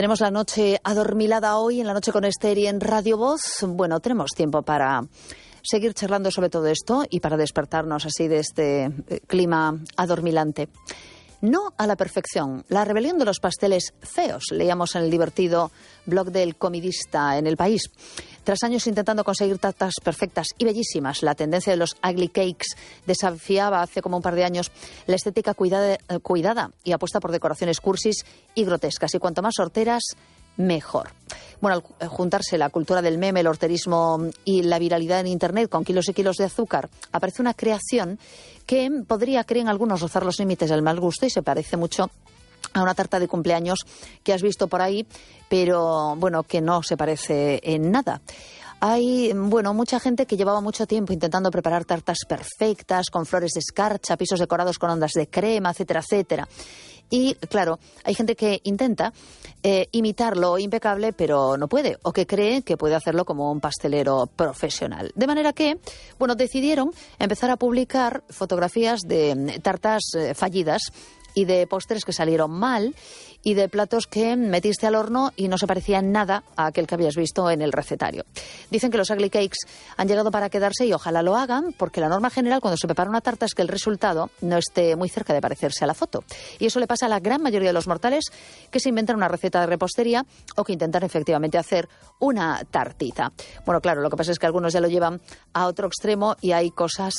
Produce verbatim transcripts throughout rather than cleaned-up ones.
Tenemos la noche adormilada hoy, en la noche con Esther y en Radio Voz. Bueno, tenemos tiempo para seguir charlando sobre todo esto y para despertarnos así de este clima adormilante. No a la perfección. La rebelión de los pasteles feos, leíamos en el divertido blog del comidista en El País. Tras años intentando conseguir tartas perfectas y bellísimas, la tendencia de los ugly cakes desafiaba hace como un par de años la estética cuidada, cuidada y apuesta por decoraciones cursis y grotescas. Y cuanto más horteras, mejor. Bueno, al juntarse la cultura del meme, el horterismo y la viralidad en Internet con kilos y kilos de azúcar, aparece una creación que podría, creen algunos, rozar los límites del mal gusto y se parece mucho a una tarta de cumpleaños que has visto por ahí, pero bueno, que no se parece en nada. Hay, bueno, mucha gente que llevaba mucho tiempo intentando preparar tartas perfectas, con flores de escarcha, pisos decorados con ondas de crema, etcétera, etcétera. Y, claro, hay gente que intenta eh, imitarlo impecable, pero no puede, o que cree que puede hacerlo como un pastelero profesional. De manera que, bueno, decidieron empezar a publicar fotografías de tartas eh, fallidas y de postres que salieron mal y de platos que metiste al horno y no se parecían nada a aquel que habías visto en el recetario. Dicen que los ugly cakes han llegado para quedarse y ojalá lo hagan, porque la norma general cuando se prepara una tarta es que el resultado no esté muy cerca de parecerse a la foto. Y eso le pasa a la gran mayoría de los mortales que se inventan una receta de repostería o que intentan efectivamente hacer una tartita. Bueno, claro, lo que pasa es que algunos ya lo llevan a otro extremo y hay cosas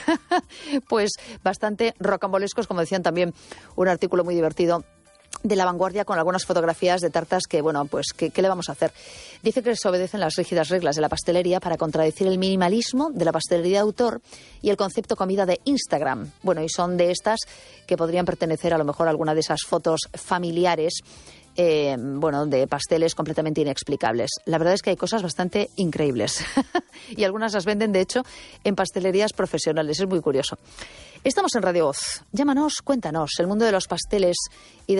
pues bastante rocambolescos, como decían también un artículo muy divertido de La Vanguardia con algunas fotografías de tartas que, bueno, pues, ¿qué, qué le vamos a hacer? Dice que se obedecen las rígidas reglas de la pastelería para contradecir el minimalismo de la pastelería de autor y el concepto comida de Instagram. Bueno, y son de estas que podrían pertenecer a lo mejor a alguna de esas fotos familiares Eh, bueno, de pasteles completamente inexplicables. La verdad es que hay cosas bastante increíbles y algunas las venden, de hecho, en pastelerías profesionales. Es muy curioso. Estamos en Radio Voz. Llámanos, cuéntanos el mundo de los pasteles y de